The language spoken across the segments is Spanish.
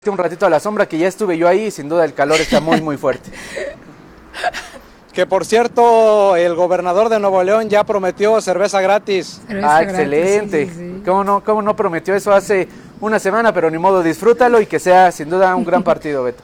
un ratito a la sombra, que ya estuve yo ahí y sin duda el calor está muy fuerte. Que por cierto, el gobernador de Nuevo León ya prometió cerveza gratis. Excelente. Gratis, sí. ¿Cómo no prometió eso hace una semana? Pero ni modo, disfrútalo y que sea sin duda un gran partido, Beto.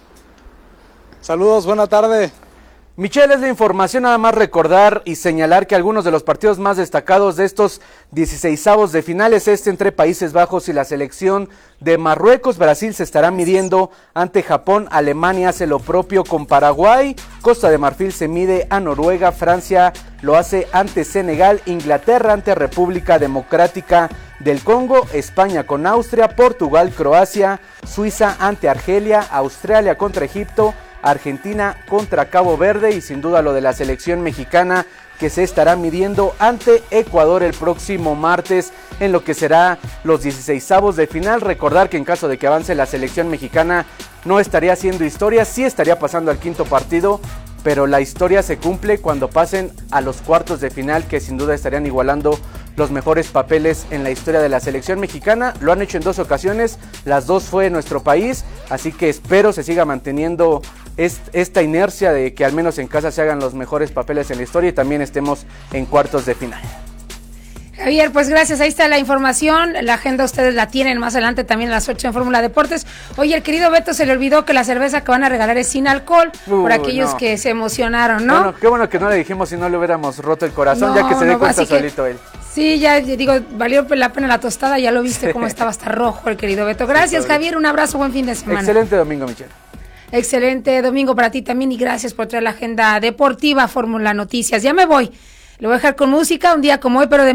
Saludos, buena tarde. Michelle, es la información, nada más recordar y señalar que algunos de los partidos más destacados de estos 16avos de final es entre Países Bajos y la selección de Marruecos. Brasil se estará midiendo ante Japón, Alemania hace lo propio con Paraguay, Costa de Marfil se mide a Noruega, Francia lo hace ante Senegal, Inglaterra ante República Democrática del Congo, España con Austria, Portugal, Croacia, Suiza ante Argelia, Australia contra Egipto, Argentina contra Cabo Verde y sin duda lo de la selección mexicana que se estará midiendo ante Ecuador el próximo martes en lo que será los 16avos de final. Recordar que en caso de que avance la selección mexicana no estaría haciendo historia, sí estaría pasando al quinto partido, pero la historia se cumple cuando pasen a los cuartos de final, que sin duda estarían igualando los mejores papeles en la historia de la selección mexicana. Lo han hecho en 2 ocasiones, las 2 fue en nuestro país, así que espero se siga manteniendo esta inercia de que al menos en casa se hagan los mejores papeles en la historia y también estemos en cuartos de final. Javier, pues gracias, ahí está la información, la agenda ustedes la tienen más adelante también a las 8 en Fórmula Deportes. Oye, el querido Beto se le olvidó que la cerveza que van a regalar es sin alcohol, por aquellos que se emocionaron, ¿no? Bueno, qué bueno que no le dijimos si no le hubiéramos roto el corazón, ya que se dé cuenta solito él. Sí, ya digo, valió la pena la tostada, ya lo viste cómo estaba hasta rojo el querido Beto. Gracias, Javier, un abrazo, buen fin de semana. Excelente domingo, Michelle. Excelente domingo para ti también y gracias por traer la agenda deportiva Fórmula Noticias. Ya me voy. Lo voy a dejar con música, un día como hoy, pero de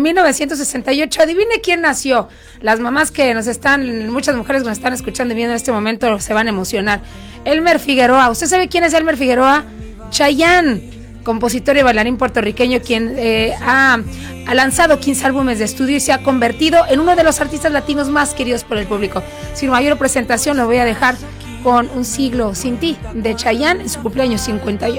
1968. Adivine quién nació. Las mamás que muchas mujeres que nos están escuchando y viendo en este momento se van a emocionar. Elmer Figueroa. ¿Usted sabe quién es Elmer Figueroa? Chayanne, compositor y bailarín puertorriqueño, quien ha lanzado 15 álbumes de estudio y se ha convertido en uno de los artistas latinos más queridos por el público. Sin mayor presentación, lo voy a dejar con Un siglo sin ti, de Chayanne, en su cumpleaños 58.